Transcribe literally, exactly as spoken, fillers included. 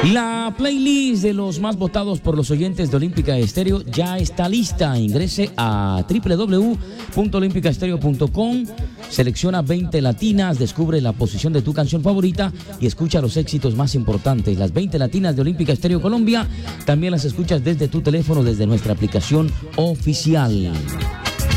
La playlist de los más votados por los oyentes de Olímpica Estéreo ya está lista. Ingrese a doble u doble u doble u punto olímpica estéreo punto com, selecciona veinte latinas, descubre la posición de tu canción favorita y escucha los éxitos más importantes. Las veinte latinas de Olímpica Estéreo Colombia también las escuchas desde tu teléfono, desde nuestra aplicación oficial.